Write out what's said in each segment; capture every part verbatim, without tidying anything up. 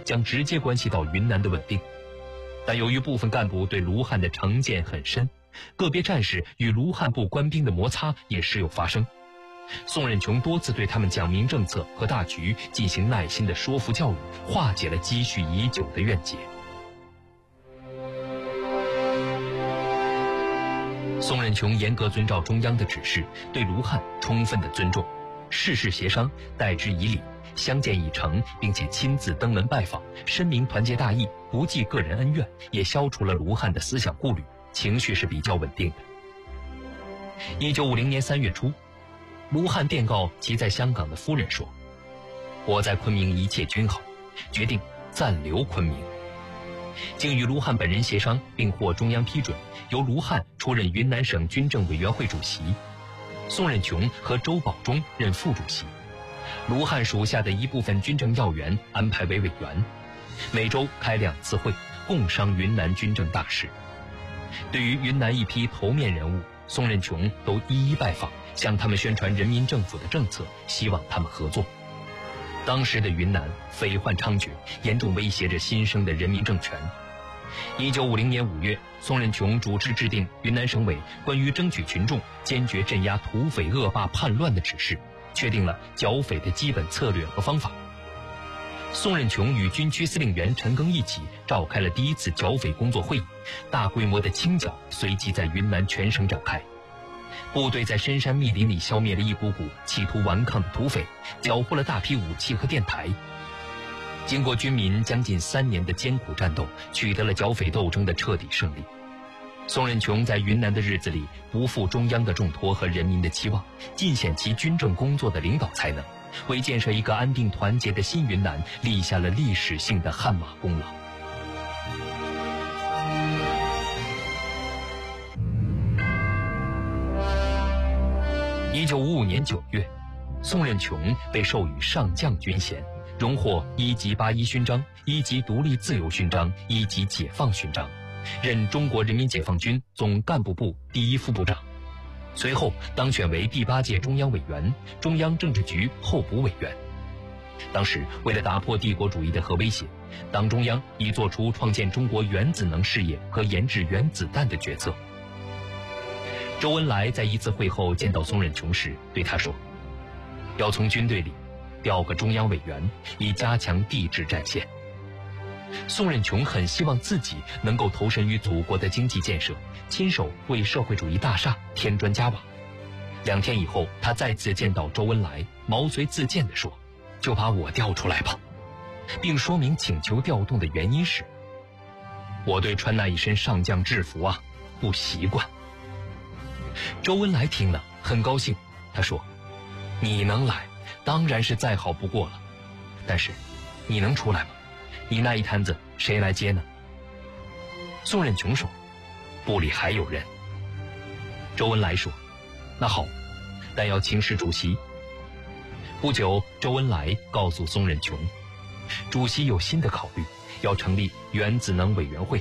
将直接关系到云南的稳定。但由于部分干部对卢汉的成见很深，个别战士与卢汉部官兵的摩擦也时有发生。宋任穷多次对他们讲明政策和大局，进行耐心的说服教育，化解了积蓄已久的怨结。宋任穷严格遵照中央的指示，对卢汉充分的尊重，事事协商，待之以礼，相见已成，并且亲自登门拜访，深明团结大义，不计个人恩怨，也消除了卢汉的思想顾虑，情绪是比较稳定的。一九五零年三月初，卢汉电告其在香港的夫人说：“我在昆明一切均好，决定暂留昆明。”经与卢汉本人协商，并获中央批准，由卢汉出任云南省军政委员会主席，宋任穷和周保中任副主席。卢汉属下的一部分军政要员安排为委员，每周开两次会，共商云南军政大事。对于云南一批头面人物，宋任穷都一一拜访，向他们宣传人民政府的政策，希望他们合作。当时的云南匪患猖獗，严重威胁着新生的人民政权。一九五零年五月，宋任穷主持制定云南省委关于争取群众坚决镇压土匪恶霸叛乱的指示，确定了剿匪的基本策略和方法。宋任穷与军区司令员陈赓一起召开了第一次剿匪工作会议，大规模的清剿随即在云南全省展开。部队在深山密林里消灭了一股股企图顽抗的土匪，缴获了大批武器和电台。经过军民将近三年的艰苦战斗，取得了剿匪斗争的彻底胜利。宋任穷在云南的日子里不负中央的重托和人民的期望，尽显其军政工作的领导才能，为建设一个安定团结的新云南立下了历史性的汗马功劳。一九五五年九月，宋任穷被授予上将军衔，荣获一级八一勋章、一级独立自由勋章、一级解放勋章，任中国人民解放军总干部部第一副部长。随后当选为第八届中央委员、中央政治局候补委员。当时为了打破帝国主义的核威胁，党中央已做出创建中国原子能事业和研制原子弹的决策。周恩来在一次会后见到宋任穷时对他说，要从军队里调个中央委员，以加强地质战线。宋任穷很希望自己能够投身于祖国的经济建设，亲手为社会主义大厦添砖加瓦。两天以后，他再次见到周恩来，毛遂自荐地说，就把我调出来吧，并说明请求调动的原因是，我对穿那一身上将制服啊不习惯。周恩来听了很高兴，他说，你能来当然是再好不过了，但是你能出来吗？你那一摊子谁来接呢？宋任穷说，部里还有人。周恩来说，那好，但要请示主席。不久，周恩来告诉宋任穷，主席有新的考虑，要成立原子能委员会。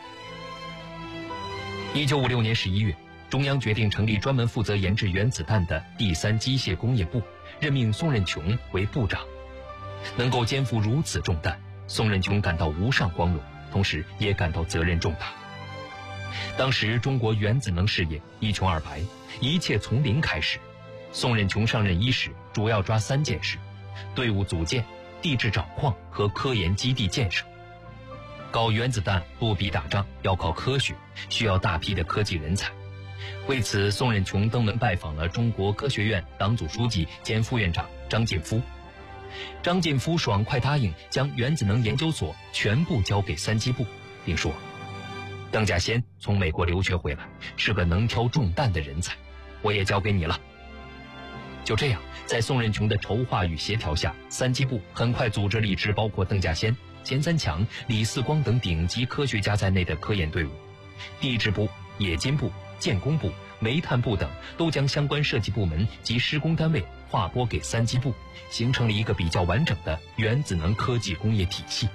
一九五六年十一月，中央决定成立专门负责研制原子弹的第三机械工业部，任命宋任穷为部长。能够肩负如此重担，宋任穷感到无上光荣，同时也感到责任重大。当时中国原子能事业一穷二白，一切从零开始。宋任穷上任伊始，主要抓三件事：队伍组建、地质找矿和科研基地建设。搞原子弹不比打仗，要靠科学，需要大批的科技人才。为此，宋任穷登门拜访了中国科学院党组书记兼副院长张晋夫。张晋夫爽快答应将原子能研究所全部交给三机部，并说，邓稼先从美国留学回来，是个能挑重担的人才，我也交给你了。就这样，在宋任穷的筹划与协调下，三机部很快组织了一支包括邓稼先、钱三强、李四光等顶级科学家在内的科研队伍。地质部、冶金部、建工部、煤炭部等都将相关设计部门及施工单位划拨给三机部，形成了一个比较完整的原子能科技工业体系。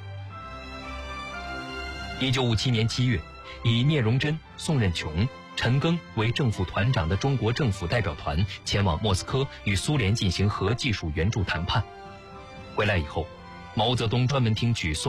一九五七年七月，以聂荣臻、宋任穷、陈赓为政府团长的中国政府代表团前往莫斯科与苏联进行核技术援助谈判。回来以后，毛泽东专门听取宋